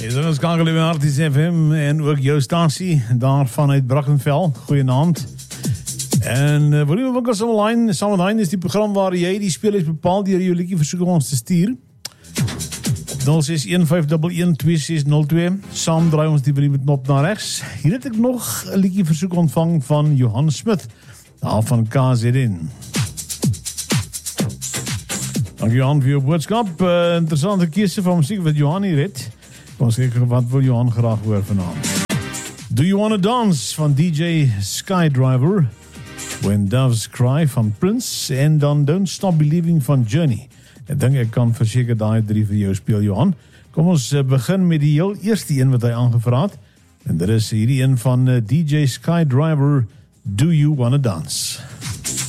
Is ons skakel by Arties FM en ook jou stasie daar vanuit Brackenfell. Goeienaand. En Volume Winkels Online, Sameline is die program waar jy die spelers bepaal deur jou liedjie versoek om ons te stuur. 0615112602. Saam draai ons die volume knop na regs. Hier het ek nog 'n liedjie versoek ontvang van Johan Smith, daar van KZN. Dank Johan vir jou boodskap. Interessante keuse van musiek wat Johan hier het. Kom ons kyk wat wil Johan graag hoor vanaand. Do You Wanna Dance van DJ Skydriver, When Doves Cry van Prince en dan Don't Stop Believing van Journey. Ek dink ek kan verseker daai drie vir jou speel, Johan. Kom ons begin met die heel eerste een wat hy aangevra het. En dit is hierdie een van DJ Skydriver, Do You Wanna Dance?